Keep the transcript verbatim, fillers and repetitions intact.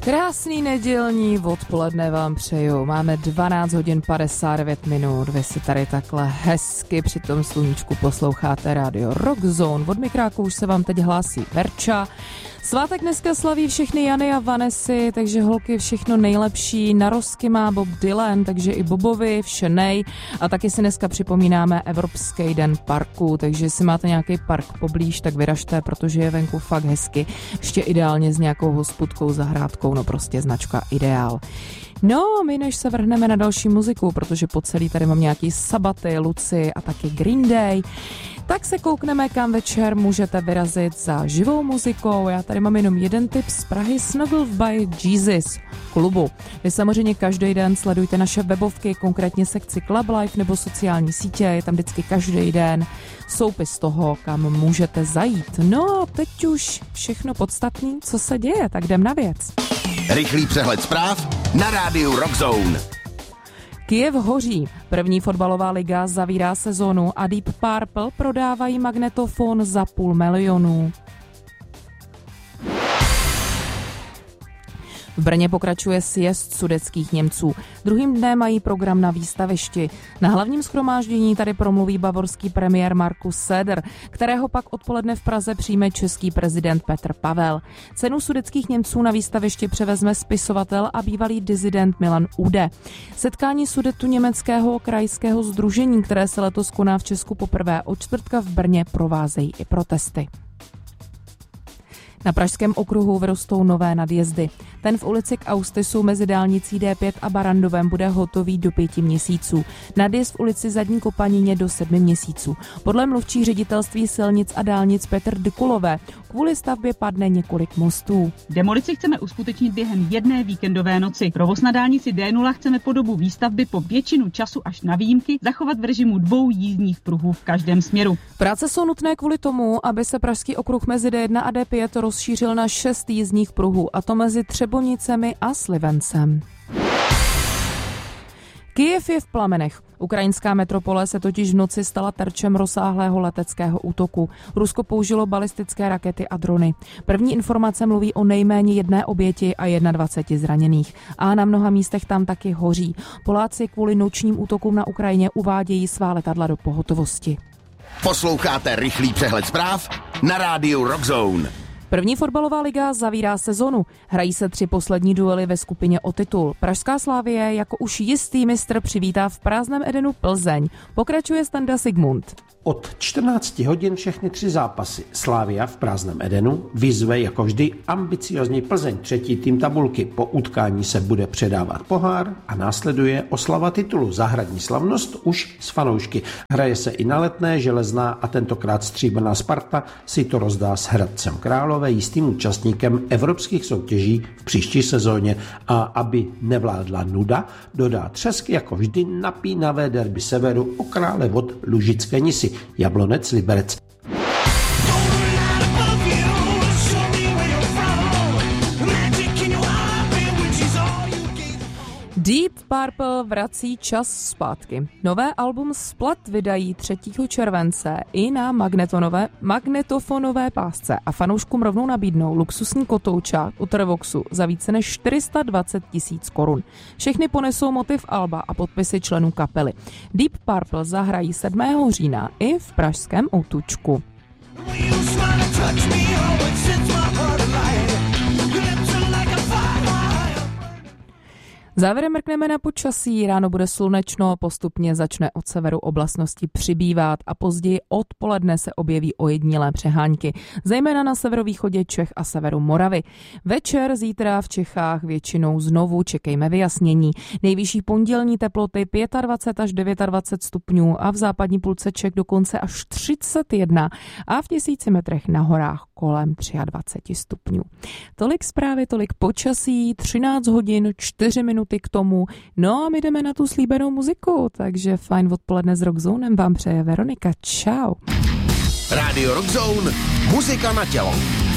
Krásný nedělní odpoledne vám přeju. Máme dvanáct hodin padesát devět minut. Vy si tady takhle hezky při tom sluníčku posloucháte rádio Rockzone. Od mikráku už se vám teď hlásí Verča. Svátek dneska slaví všechny Jany a Vanessy, takže holky všechno nejlepší. Narozky má Bob Dylan, takže i Bobovi vše nej. A taky si dneska připomínáme Evropský den parku, takže jestli máte nějaký park poblíž, tak vyražte, protože je venku fakt hezky. Ještě ideálně s nějakou hospodkou, zahrádkou, no prostě značka Ideál. No, my než se vrhneme na další muziku, protože po celý tady mám nějaký Sabaty, Lucy a taky Green Day, tak se koukneme, kam večer můžete vyrazit za živou muzikou. Já tady mám jenom jeden tip z Prahy, Snuggle by Jesus klubu. Vy samozřejmě každý den sledujte naše webovky, konkrétně sekci Club Life nebo sociální sítě, je tam vždycky každý den soupis toho, kam můžete zajít. No, teď už všechno podstatné, co se děje, tak jdem na věc. Rychlý přehled zpráv na rádiu Rockzone. Kyjev hoří. První fotbalová liga zavírá sezonu a Deep Purple prodávají magnetofon za půl milionu. V Brně pokračuje sjezd sudetských Němců. Druhým dnem mají program na výstavišti. Na hlavním shromáždění tady promluví bavorský premiér Markus Söder, kterého pak odpoledne v Praze přijme český prezident Petr Pavel. Cenu sudetských Němců na výstavišti převezme spisovatel a bývalý disident Milan Ude. Setkání Sudetu německého krajského sdružení, které se letos koná v Česku poprvé, od čtvrtka v Brně provázejí i protesty. Na Pražském okruhu vyrostou nové nadjezdy. Ten v ulici k Austisu mezi dálnicí D pět a Barandovem bude hotový do pěti měsíců. Nadjezd v ulici Zadní Kopanině do sedmi měsíců. Podle mluvčí ředitelství silnic a dálnic Petr Dykulové kvůli stavbě padne několik mostů. Demolici chceme uskutečnit během jedné víkendové noci. Provoz na dálnici D nula chceme po dobu výstavby po většinu času až na výjimky zachovat v režimu dvou jízdních pruhů v každém směru. Práce jsou nutné kvůli tomu, aby se pražský okruh mezi D jedna a D pět rozšířil na šest jízdních pruhů, a to mezi Třebonicemi a Slivencem. Kyjev je v plamenech. Ukrajinská metropole se totiž v noci stala terčem rozsáhlého leteckého útoku. Rusko použilo balistické rakety a drony. První informace mluví o nejméně jedné oběti a dvaceti jedna zraněných. A na mnoha místech tam taky hoří. Poláci kvůli nočním útokům na Ukrajině uvádějí svá letadla do pohotovosti. Posloucháte rychlý přehled zpráv na rádiu Rockzone. První fotbalová liga zavírá sezonu. Hrají se tři poslední duely ve skupině o titul. Pražská Slavie jako už jistý mistr přivítá v prázdném Edenu Plzeň. Pokračuje Standa Sigmund. Od čtrnácti hodin všechny tři zápasy. Slavia v prázdném Edenu vyzve jako vždy ambiciozní Plzeň, třetí tým tabulky. Po utkání se bude předávat pohár a následuje oslava titulu. Záhradní slavnost už s fanoušky. Hraje se i na Letné, Železná a tentokrát stříbrná Sparta si to rozdá s Hradcem Králové, jistým účastníkem evropských soutěží v příští sezóně. A aby nevládla nuda, dodá třesk jako vždy napínavé derby severu o krále vod Lužické Nisy. Jablonec Liberec. Deep Purple vrací čas zpátky. Nové album Splat vydají třetího července i na magnetonové, magnetofonové pásce a fanouškům rovnou nabídnou luxusní kotoučák u Trevoxu za více než čtyři sta dvacet tisíc korun. Všechny ponesou motiv alba a podpisy členů kapely. Deep Purple zahrají sedmého října i v pražském Outučku. Závěrem mrkneme na počasí. Ráno bude slunečno, postupně začne od severu oblastnosti přibývat a později odpoledne se objeví ojedinělé přehánky, zejména na severovýchodě Čech a severu Moravy. Večer zítra v Čechách většinou znovu čekejme vyjasnění. Nejvyšší pondělní teploty dvacet pět až dvacet devět stupňů a v západní půlce Čech dokonce až třicet jedna a v tisíci metrech na horách kolem dvacet tři stupňů. Tolik zprávy, tolik počasí, třináct hodin, čtyři minuty k tomu. No a my jdeme na tu slíbenou muziku, takže fajn odpoledne s Rockzonem vám přeje Veronika. Čau. Rádio Rockzone, muzika na tělo.